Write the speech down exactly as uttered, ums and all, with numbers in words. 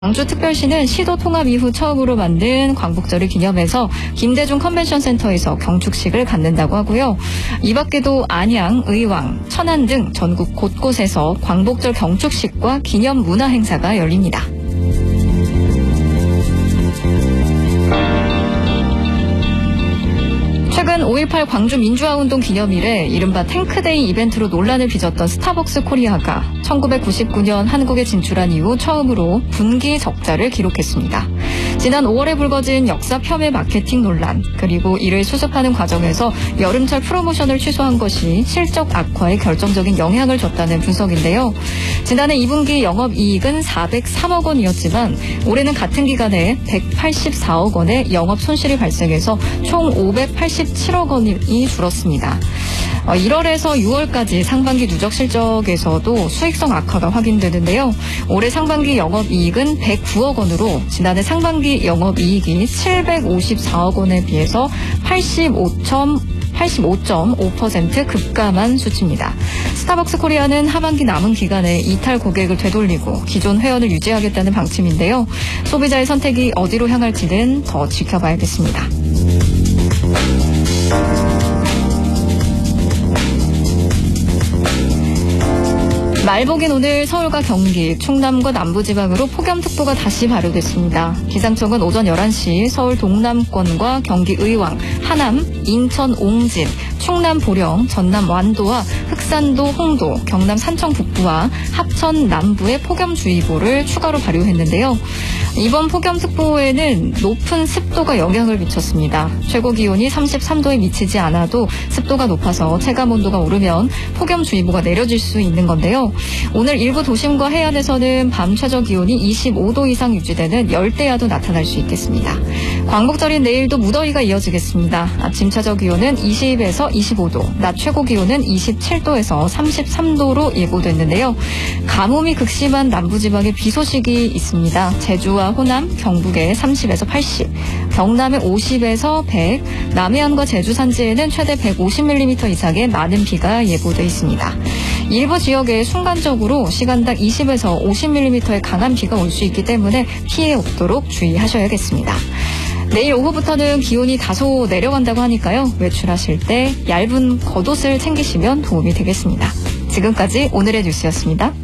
광주특별시는 시도 통합 이후 처음으로 만든 광복절을 기념해서 김대중 컨벤션센터에서 경축식을 갖는다고 하고요. 이 밖에도 안양, 의왕, 천안 등 전국 곳곳에서 광복절 경축식과 기념 문화 행사가 열립니다. 최근 오일팔 광주 민주화운동 기념일에 이른바 탱크데이 이벤트로 논란을 빚었던 스타벅스 코리아가 천구백구십구 년 한국에 진출한 이후 처음으로 분기 적자를 기록했습니다. 지난 오월에 불거진 역사 폄훼 마케팅 논란, 그리고 이를 수습하는 과정에서 여름철 프로모션을 취소한 것이 실적 악화에 결정적인 영향을 줬다는 분석인데요. 지난해 이 분기 영업이익은 사백삼억 원이었지만 올해는 같은 기간에 백팔십사억 원의 영업 손실이 발생해서 총 오백팔십칠억 원이 줄었습니다. 일월에서 유월까지 상반기 누적 실적에서도 수익성 악화가 확인되는데요. 올해 상반기 영업이익은 백구억 원으로 지난해 상반기 영업이익이 칠백오십사억 원에 비해서 팔십오 점 오 퍼센트 급감한 수치입니다. 스타벅스 코리아는 하반기 남은 기간에 이탈 고객을 되돌리고 기존 회원을 유지하겠다는 방침인데요. 소비자의 선택이 어디로 향할지는 더 지켜봐야겠습니다. 말복인 오늘 서울과 경기, 충남과 남부지방으로 폭염특보가 다시 발효됐습니다. 기상청은 오전 열한 시 서울 동남권과 경기 의왕, 하남, 인천 옹진, 충남 보령, 전남 완도와 흑산도 홍도, 경남 산청 북부와 합천 남부에 폭염주의보를 추가로 발효했는데요. 이번 폭염특보에는 높은 습도가 영향을 미쳤습니다. 최고 기온이 삼십삼 도에 미치지 않아도 습도가 높아서 체감온도가 오르면 폭염주의보가 내려질 수 있는 건데요. 오늘 일부 도심과 해안에서는 밤 최저 기온이 이십오 도 이상 유지되는 열대야도 나타날 수 있겠습니다. 광복절인 내일도 무더위가 이어지겠습니다. 아침 최저 기온은 이십에서 이십오 도, 낮 최고 기온은 이십칠 도에서 삼십삼 도로 예보됐는데요. 가뭄이 극심한 남부지방에 비 소식이 있습니다. 제주와 호남, 경북에 삼십에서 팔십, 경남에 오십에서 백, 남해안과 제주 산지에는 최대 백오십 밀리미터 이상의 많은 비가 예보돼 있습니다. 일부 지역에 순간적으로 시간당 이십에서 오십 밀리미터의 강한 비가 올 수 있기 때문에 피해 없도록 주의하셔야겠습니다. 내일 오후부터는 기온이 다소 내려간다고 하니까요. 외출하실 때 얇은 겉옷을 챙기시면 도움이 되겠습니다. 지금까지 오늘의 뉴스였습니다.